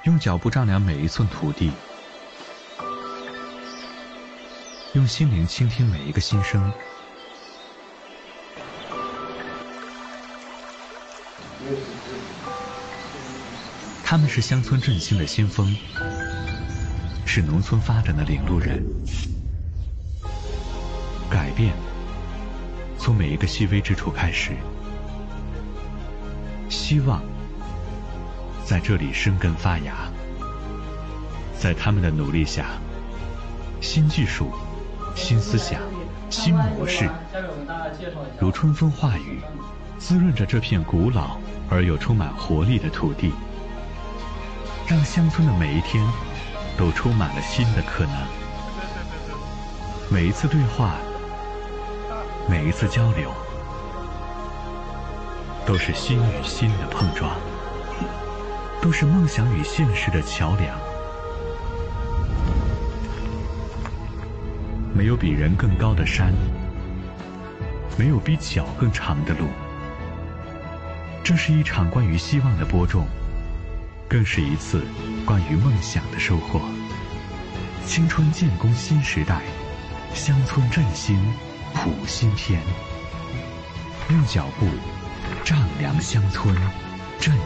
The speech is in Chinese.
用脚步丈量每一寸土地，用心灵倾听每一个心声。他们是乡村振兴的先锋，是农村发展的领路人。改变从每一个细微之处开始，希望在这里生根发芽。在他们的努力下，新技术、新思想、新模式如春风化雨，滋润着这片古老而又充满活力的土地，让乡村的每一天都充满了新的可能。每一次对话，每一次交流，都是心与心的碰撞，都是梦想与现实的桥梁。没有比人更高的山，没有比脚更长的路。这是一场关于希望的播种，更是一次关于梦想的收获。青春建功新时代，乡村振兴谱新篇。用脚步丈量乡村，振